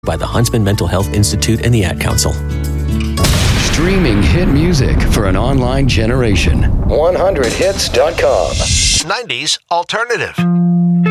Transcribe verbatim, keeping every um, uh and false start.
by the Huntsman Mental Health Institute and the Ad Council. Streaming hit music for an online generation. one hundred hits dot com. nineties Alternative.